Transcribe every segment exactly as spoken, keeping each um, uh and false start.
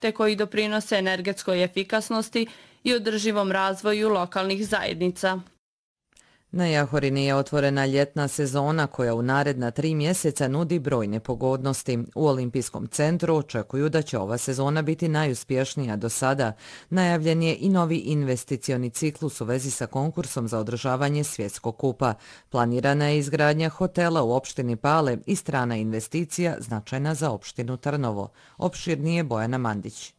te koji doprinose energetskoj efikasnosti i održivom razvoju lokalnih zajednica. Na Jahorini je otvorena ljetna sezona koja u naredna tri mjeseca nudi brojne pogodnosti. U Olimpijskom centru očekuju da će ova sezona biti najuspješnija do sada. Najavljen je i novi investicioni ciklus u vezi sa konkursom za održavanje svjetskog kupa. Planirana je izgradnja hotela u opštini Pale i strana investicija značajna za opštinu Trnovo. Opširnije Bojana Mandić.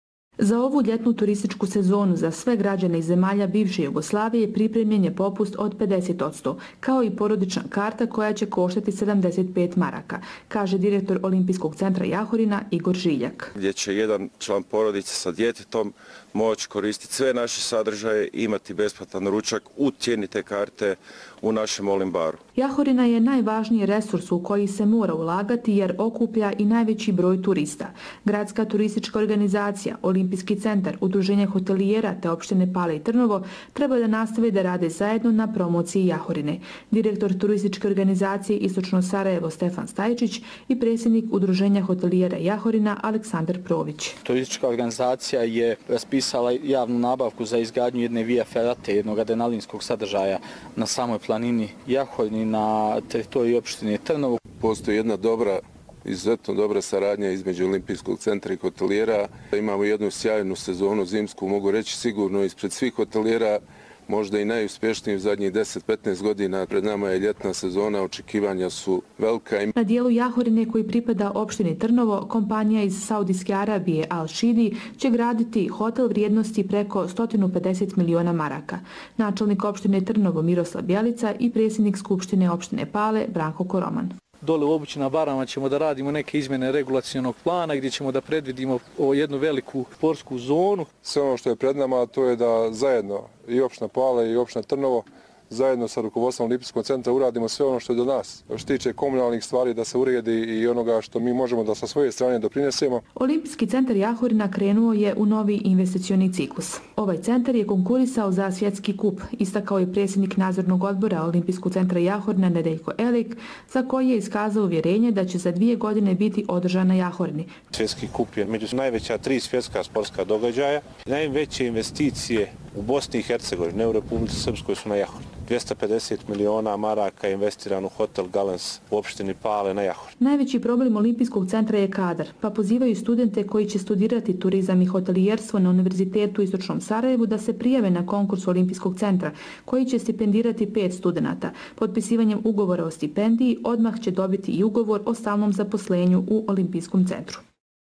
Za ovu ljetnu turističku sezonu za sve građane iz zemalja bivše Jugoslavije pripremljen je popust od pedeset posto, kao i porodična karta koja će koštati sedamdeset pet maraka, kaže direktor Olimpijskog centra Jahorina Igor Žiljak. Gdje će jedan član porodice sa djetetom moći koristiti sve naše sadržaje i imati besplatan ručak u cijeni te karte u našem Olimbaru. Jahorina je najvažniji resurs u koji se mora ulagati jer okuplja i najveći broj turista. Gradska turistička organizacija, Olimpijski centar, Udruženje hotelijera te opštine Pale i Trnovo treba da nastave da rade zajedno na promociji Jahorine. Direktor turističke organizacije Istočno Sarajevo Stefan Stajčić i predsjednik Udruženja hotelijera Jahorina Aleksandar Prović. Turistička organizacija je raspisala javnu nabavku za izgradnju jedne via ferate, jednog adrenalinskog sadržaja na samoj planini Jahorini na teritoriji opštine Trnovo. Postoji jedna dobra, izuzetno dobra saradnja između Olimpijskog centra i hotelijera. Imamo jednu sjajnu sezonu zimsku, mogu reći sigurno ispred svih hotelijera, možda i najuspješniji u zadnjih deset do petnaest godina. Pred nama je ljetna sezona, očekivanja su velika. Na dijelu Jahorine koji pripada opštini Trnovo, kompanija iz Saudijske Arabije Al Shidi će graditi hotel vrijednosti preko sto pedeset miliona maraka. Načelnik opštine Trnovo Miroslav Bjelica i predsjednik Skupštine opštine Pale Branko Koroman. Dole u Obućina Barama ćemo da radimo neke izmjene regulacionog plana gdje ćemo da predvidimo jednu veliku sportsku zonu. Sve ono što je pred nama to je da zajedno i opština Pale i opština Trnovo zajedno sa rukovodstvom Olimpijskog centra uradimo sve ono što je do nas. Što se tiče komunalnih stvari da se uredi i onoga što mi možemo da sa svoje strane doprinesemo. Olimpijski centar Jahorina krenuo je u novi investicioni ciklus. Ovaj centar je konkurisao za svjetski kup, istakao je predsjednik nadzornog odbora Olimpijskog centra Jahorina Nedeljko Elik, za koji je iskazao uvjerenje da će za dvije godine biti održan na Jahorini. Svjetski kup je među najveća tri svjetska sportska događaja. Najveće investicije u Bosni i Hercegovini, ne u Republici Srpskoj, su na Jahorini. dvjesto pedeset miliona maraka je investirano u hotel Galens u opštini Pale na Jahorini. Najveći problem Olimpijskog centra je kadar, pa pozivaju studente koji će studirati turizam i hotelijerstvo na Univerzitetu u Istočnom Sarajevu da se prijave na konkurs Olimpijskog centra, koji će stipendirati pet studenata. Potpisivanjem ugovora o stipendiji odmah će dobiti i ugovor o stalnom zaposlenju u Olimpijskom centru.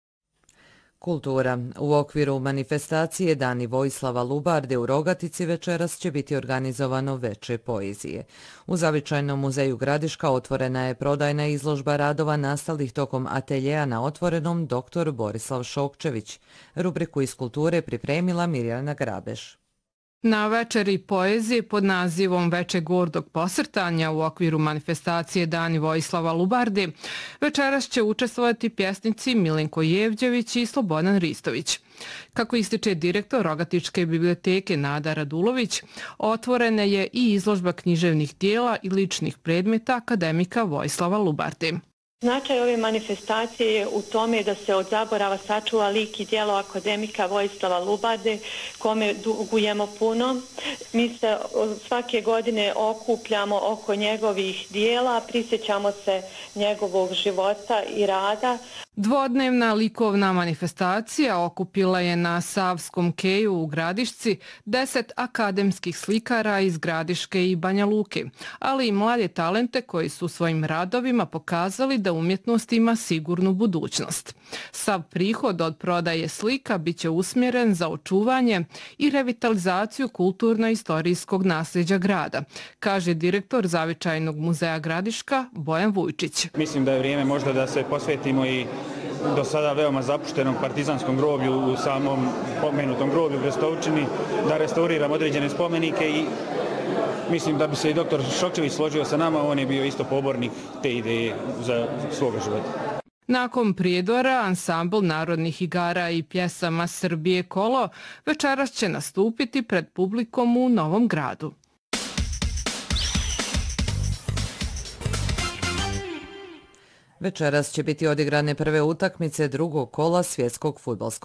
Kultura. U okviru manifestacije Dani Vojislava Lubarde u Rogatici večeras će biti organizovano veče poezije. U Zavičajnom muzeju Gradiška otvorena je prodajna izložba radova nastalih tokom ateljeja na otvorenom doktor Borislav Šokčević. Rubriku iz kulture pripremila Mirjana Grabeš. Na večeri poezije pod nazivom Veče gordog posrtanja u okviru manifestacije Dani Vojislava Lubarde večeras će učestvovati pjesnici Milenko Jevđević i Slobodan Ristović. Kako ističe direktor Rogatičke biblioteke Nada Radulović, otvorena je i izložba književnih dijela i ličnih predmeta akademika Vojislava Lubarde. Značaj ove manifestacije je u tome da se od zaborava sačuva lik i djelo akademika Vojislava Lubarde, kome dugujemo puno. Mi se svake godine okupljamo oko njegovih dijela, prisjećamo se njegovog života i rada. Dvodnevna likovna manifestacija okupila je na Savskom keju u Gradišci deset akademskih slikara iz Gradiške i Banja Luke, ali i mlade talente koji su svojim radovima pokazali da umjetnost ima sigurnu budućnost. Sav prihod od prodaje slika biće usmjeren za očuvanje i revitalizaciju kulturno-istorijskog nasljeđa grada, kaže direktor Zavičajnog muzeja Gradiška Bojan Vujčić. Mislim da je vrijeme možda da se posvetimo i do sada veoma zapuštenom partizanskom groblju u samom pomenutom groblju Brestovčini, da restauriramo određene spomenike i mislim da bi se i doktor Šokčević složio sa nama, on je bio isto pobornik te ideje za svoga života. Nakon prijedora, ansambl narodnih igara i pjesama Srbije Kolo večeras će nastupiti pred publikom u Novom Gradu. Večeras će biti odigrane prve utakmice drugog kola svjetskog fudbalskog